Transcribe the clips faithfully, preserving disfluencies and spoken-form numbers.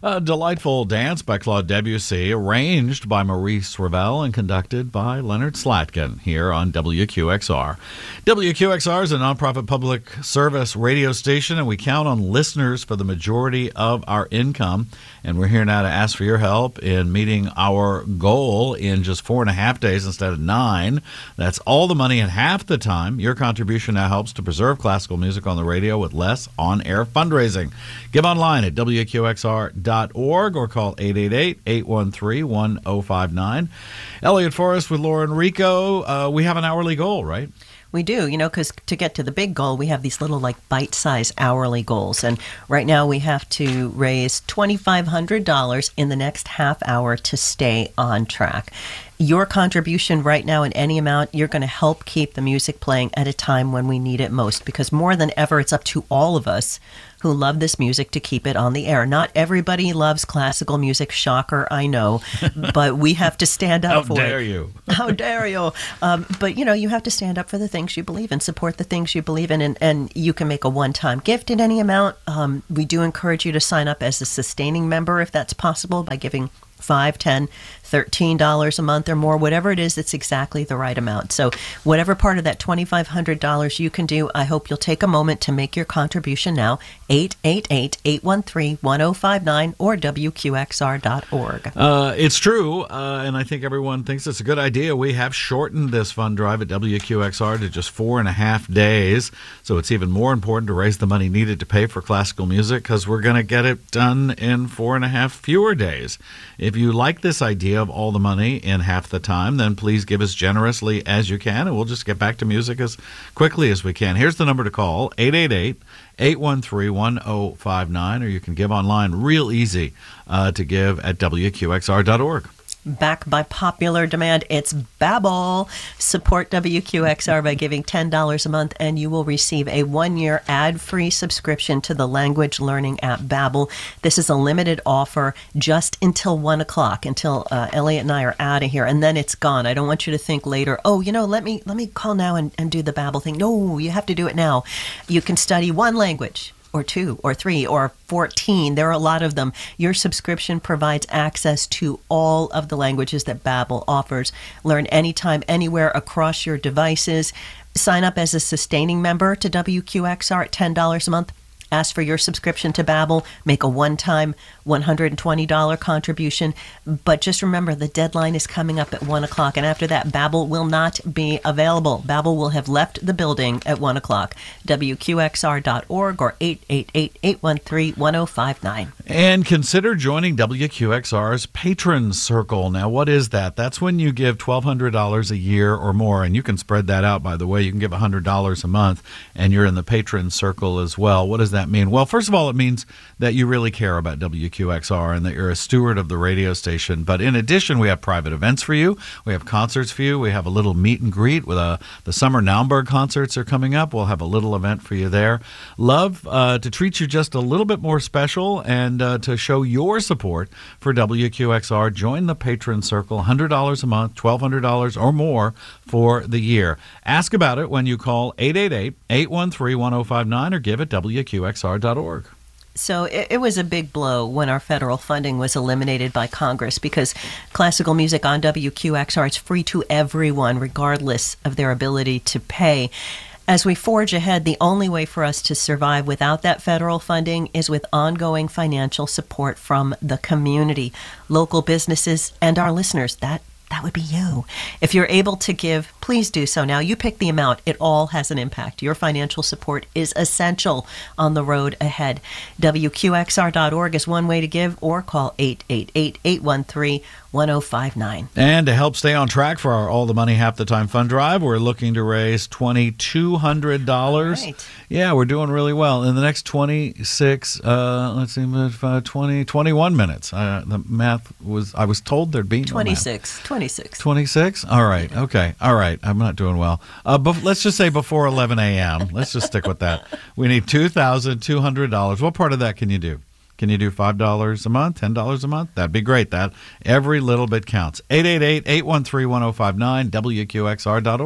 A delightful dance by Claude Debussy, arranged by Maurice Ravel and conducted by Leonard Slatkin here on W Q X R. W Q X R is a nonprofit public service radio station, and we count on listeners for the majority of our income. And we're here now to ask for your help in meeting our goal in just four and a half days instead of nine. That's all the money in half the time. Your contribution now helps to preserve classical music on the radio with less on-air fundraising. Give online at W Q X R dot org or call eight eight eight, eight one three, one oh five nine. Elliot Forrest with Laura Enrico. Uh, we have an hourly goal, right? We do, you know, because to get to the big goal, we have these little, like, bite-sized hourly goals. And right now we have to raise two thousand five hundred dollars in the next half hour to stay on track. Your contribution right now in any amount, you're going to help keep the music playing at a time when we need it most, because more than ever, it's up to all of us who love this music to keep it on the air. Not everybody loves classical music. Shocker, I know. But we have to stand up for it. How dare you? How dare you? Um, but, you know, you have to stand up for the things you believe in, support the things you believe in, and, and you can make a one-time gift in any amount. Um, we do encourage you to sign up as a sustaining member if that's possible by giving five, ten, thirteen dollars a month or more, whatever it is, it's exactly the right amount. So whatever part of that two thousand five hundred dollars you can do, I hope you'll take a moment to make your contribution now. eight eight eight, eight one three, one oh five nine or W Q X R dot org. Uh, it's true, uh, and I think everyone thinks it's a good idea. We have shortened this fund drive at W Q X R to just four and a half days, so it's even more important to raise the money needed to pay for classical music because we're going to get it done in four and a half fewer days. If you like this idea of all the money in half the time, then please give as generously as you can, and we'll just get back to music as quickly as we can. Here's the number to call, eight eight eight, eight one three, one oh five nine, or you can give online real easy uh, to give at W Q X R dot org. Back by popular demand, it's Babbel. Support W Q X R by giving ten dollars a month, and you will receive a one-year ad-free subscription to the language learning app Babbel. This is a limited offer just until one o'clock, until uh, Elliot and I are out of here, and then it's gone. I don't want you to think later, oh, you know, let me let me call now and, and do the Babbel thing. No, you have to do it now. You can study one language, or two, or three, or fourteen. There are a lot of them. Your subscription provides access to all of the languages that Babbel offers. Learn anytime, anywhere, across your devices. Sign up as a sustaining member to W Q X R at ten dollars a month. Ask for your subscription to Babbel. Make a one-time one hundred twenty dollars contribution. But just remember, the deadline is coming up at one o'clock. And after that, Babbel will not be available. Babbel will have left the building at one o'clock. W Q X R dot org or eight eight eight, eight one three, one oh five nine. And consider joining W Q X R's Patron Circle. Now, what is that? That's when you give twelve hundred dollars a year or more. And you can spread that out, by the way. You can give one hundred dollars a month, and you're in the Patron Circle as well. What does that mean? Well, first of all, it means that you really care about W Q X R and that you're a steward of the radio station. But in addition, we have private events for you. We have concerts for you. We have a little meet and greet with a, the summer Naumburg concerts are coming up. We'll have a little event for you there. Love uh, to treat you just a little bit more special and uh, to show your support for W Q X R. Join the Patron Circle, one hundred dollars a month, twelve hundred dollars or more for the year. Ask about it when you call eight eight eight, eight one three, one oh five nine or give at W Q X R dot org. So it, it was a big blow when our federal funding was eliminated by Congress, because classical music on W Q X R is free to everyone, regardless of their ability to pay. As we forge ahead, the only way for us to survive without that federal funding is with ongoing financial support from the community, local businesses, and our listeners. That That would be you. If you're able to give, please do so now. You pick the amount. It all has an impact. Your financial support is essential on the road ahead. W Q X R dot org is one way to give, or call eight eight eight, eight one three, one oh five nine. And to help stay on track for our All the Money Half the Time fund drive, we're looking to raise two thousand two hundred dollars. Right. Yeah, we're doing really well. In the next twenty-six, uh, let's see, uh, twenty, twenty-one minutes. Uh, the math was, I was told there'd be no twenty-six. math. twenty-six. twenty-six? All right. Okay. All right. I'm not doing well. Uh, but let's just say before eleven a.m. Let's just stick with that. We need two thousand two hundred dollars. What part of that can you do? Can you do five dollars a month, ten dollars a month? That'd be great. That every little bit counts. eight eight eight, eight one three, one oh five nine, W Q X R dot org.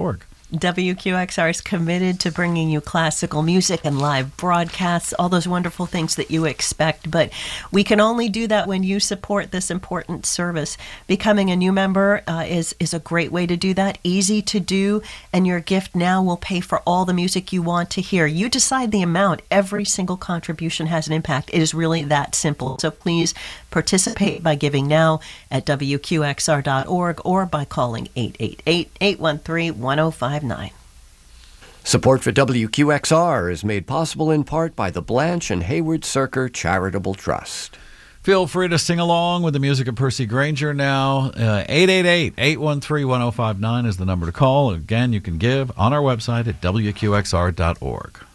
W Q X R is committed to bringing you classical music and live broadcasts, all those wonderful things that you expect. But we can only do that when you support this important service. Becoming a new member uh, is, is a great way to do that, easy to do, and your gift now will pay for all the music you want to hear. You decide the amount. Every single contribution has an impact. It is really that simple. So please participate by giving now at W Q X R dot org or by calling eight eight eight, eight one three, one oh five nine. Support for W Q X R is made possible in part by the Blanche and Hayward Cirker Charitable Trust. Feel free to sing along with the music of Percy Granger now. Uh, eight eight eight, eight one three, one oh five nine is the number to call. Again, you can give on our website at W Q X R dot org.